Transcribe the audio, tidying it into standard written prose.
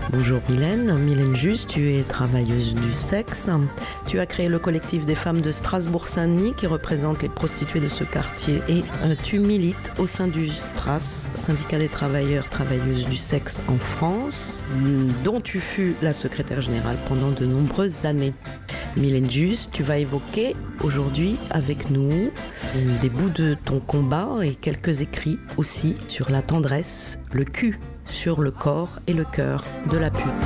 Bonjour Mylène Just, tu es travailleuse du sexe. Tu as créé le collectif des femmes de Strasbourg-Saint-Denis qui représente les prostituées de ce quartier et tu milites au sein du STRAS, syndicat des travailleuses du sexe en France, dont tu fus la secrétaire générale pendant de nombreuses années. Mylène Just, tu vas évoquer aujourd'hui avec nous des bouts de ton combat et quelques écrits aussi sur la tendresse, le cul, sur le corps et le cœur de la pute.